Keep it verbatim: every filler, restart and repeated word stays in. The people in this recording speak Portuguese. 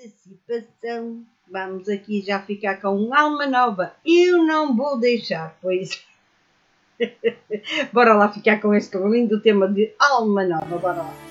antecipação. Vamos aqui já ficar com alma nova. Eu não vou deixar, pois. Bora lá ficar com este lindo tema de alma nova. Bora lá.